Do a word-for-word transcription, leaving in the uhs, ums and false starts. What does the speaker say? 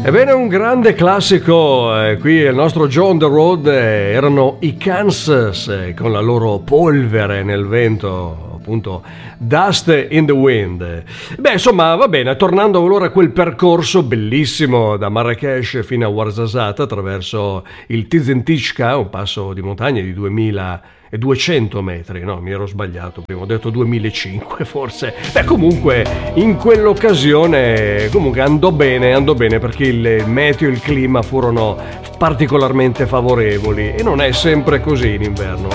Ebbene, un grande classico, eh, qui il nostro Joe on the Road, eh, erano i Kansas, eh, con la loro polvere nel vento, appunto Dust in the Wind. Beh, insomma, va bene, tornando allora a quel percorso bellissimo da Marrakesh fino a Ouarzazate attraverso il Tizenticca, un passo di montagna di duemiladuecento metri, no, mi ero sbagliato prima, ho detto duemilacinque forse. Beh, comunque in quell'occasione comunque andò bene, andò bene perché il meteo e il clima furono particolarmente favorevoli e non è sempre così in inverno.